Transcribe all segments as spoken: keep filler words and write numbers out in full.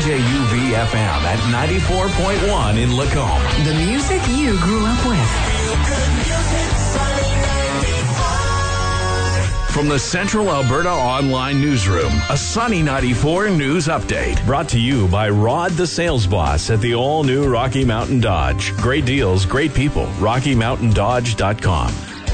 J U V F M at ninety-four point one in Lacombe. The music you grew up with. From the Central Alberta Online Newsroom, a Sunny ninety-four News Update. Brought to you by Rod the Sales Boss at the all-new Rocky Mountain Dodge. Great deals, great people. rocky mountain dodge dot com.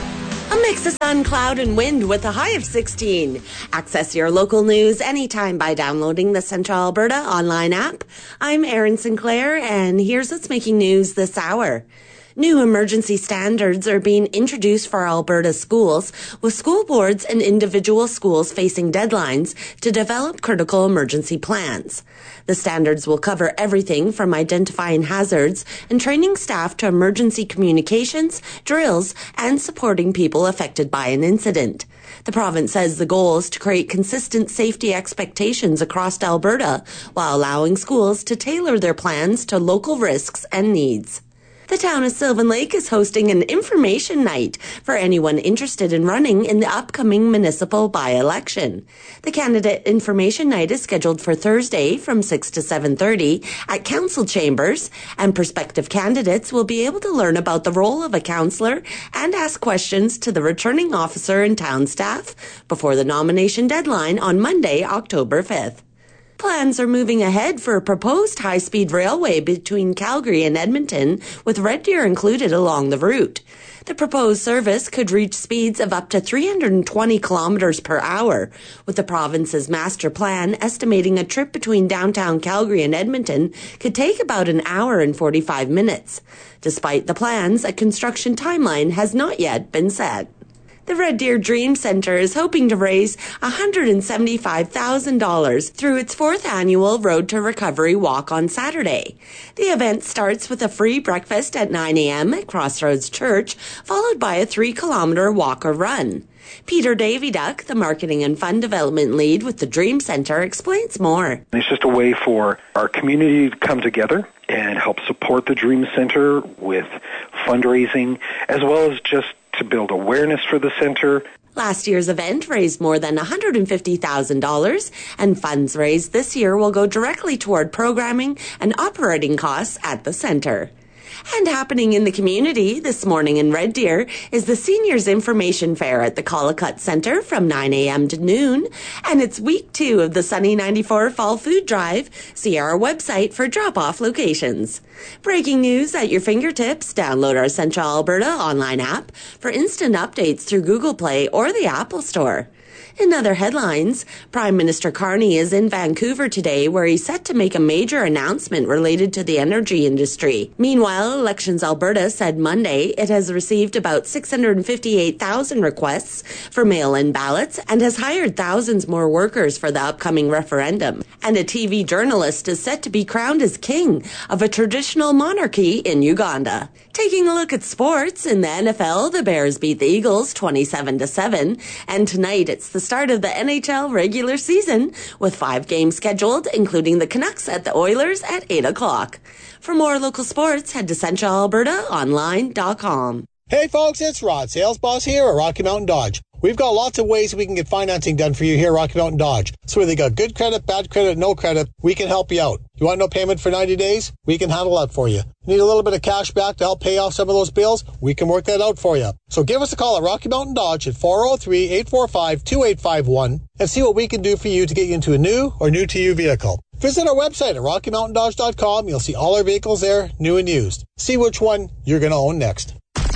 A mix of sun, cloud, and wind with a high of sixteen. Access your local news anytime by downloading the Central Alberta Online app. I'm Erin Sinclair, and here's what's making news this hour. New emergency standards are being introduced for Alberta schools, with school boards and individual schools facing deadlines to develop critical emergency plans. The standards will cover everything from identifying hazards and training staff to emergency communications, drills, and supporting people affected by an incident. The province says the goal is to create consistent safety expectations across Alberta while allowing schools to tailor their plans to local risks and needs. The town of Sylvan Lake is hosting an information night for anyone interested in running in the upcoming municipal by-election. The candidate information night is scheduled for Thursday from six to seven thirty at council chambers, and prospective candidates will be able to learn about the role of a councillor and ask questions to the returning officer and town staff before the nomination deadline on Monday, October fifth. Plans are moving ahead for a proposed high-speed railway between Calgary and Edmonton, with Red Deer included along the route. The proposed service could reach speeds of up to three hundred twenty kilometers per hour, with the province's master plan estimating a trip between downtown Calgary and Edmonton could take about an hour and forty-five minutes. Despite the plans, a construction timeline has not yet been set. The Red Deer Dream Centre is hoping to raise one hundred seventy-five thousand dollars through its fourth annual Road to Recovery Walk on Saturday. The event starts with a free breakfast at nine a.m. at Crossroads Church, followed by a three-kilometre walk or run. Peter Daviduck, the Marketing and Fund Development Lead with the Dream Centre, explains more. It's just a way for our community to come together and help support the Dream Centre with fundraising, as well as just to build awareness for the centre. Last year's event raised more than one hundred fifty thousand dollars, and funds raised this year will go directly toward programming and operating costs at the centre. And happening in the community this morning in Red Deer is the Seniors Information Fair at the Collicutt Centre from nine a.m. to noon, and it's week two of the Sunny ninety-four Fall Food Drive. See our website for drop-off locations. Breaking news at your fingertips. Download our Central Alberta online app for instant updates through Google Play or the Apple Store. In other headlines, Prime Minister Carney is in Vancouver today, where he's set to make a major announcement related to the energy industry. Meanwhile, Elections Alberta said Monday it has received about six hundred fifty-eight thousand requests for mail-in ballots and has hired thousands more workers for the upcoming referendum. And a T V journalist is set to be crowned as king of a traditional monarchy in Uganda. Taking a look at sports, in the N F L, the Bears beat the Eagles twenty-seven to seven, and tonight it's the start of the N H L regular season, with five games scheduled, including the Canucks at the Oilers at eight o'clock. For more local sports, head to central alberta online dot com. Hey folks, it's Rod, Sales Boss here at Rocky Mountain Dodge. We've got lots of ways we can get financing done for you here at Rocky Mountain Dodge. So whether you got good credit, bad credit, no credit, we can help you out. You want no payment for ninety days? We can handle that for you. Need a little bit of cash back to help pay off some of those bills? We can work that out for you. So give us a call at Rocky Mountain Dodge at four oh three, eight four five, two eight five one and see what we can do for you to get you into a new or new to you vehicle. Visit our website at rocky mountain dodge dot com. You'll see all our vehicles there, new and used. See which one you're going to own next.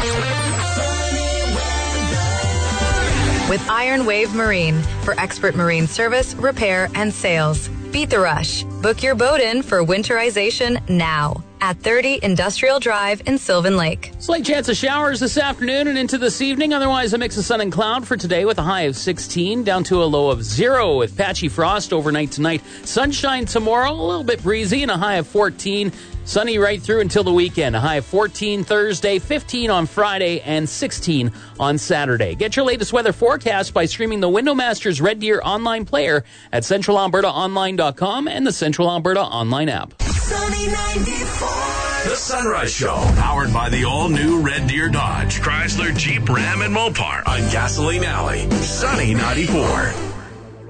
With Iron Wave Marine for expert marine service, repair, and sales. Beat the rush. Book your boat in for winterization now at thirty Industrial Drive in Sylvan Lake. Slight chance of showers this afternoon and into this evening. Otherwise, a mix of sun and cloud for today with a high of sixteen down to a low of zero with patchy frost overnight tonight. Sunshine tomorrow, a little bit breezy and a high of fourteen. Sunny right through until the weekend. A high of fourteen Thursday, fifteen on Friday, and sixteen on Saturday. Get your latest weather forecast by streaming the Windowmasters Red Deer online player at central alberta online dot com and the Central Alberta online app. Sunny ninety-four. The Sunrise Show, powered by the all-new Red Deer Dodge, Chrysler, Jeep, Ram, and Mopar on Gasoline Alley. Sunny ninety-four.